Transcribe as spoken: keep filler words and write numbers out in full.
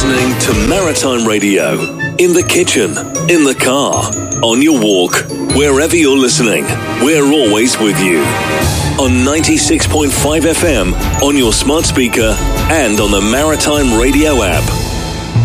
listening to Maritime Radio. In the kitchen, in the car, on your walk, wherever you're listening, we're always with you. On ninety-six point five F M, on your smart speaker, and on the Maritime Radio app.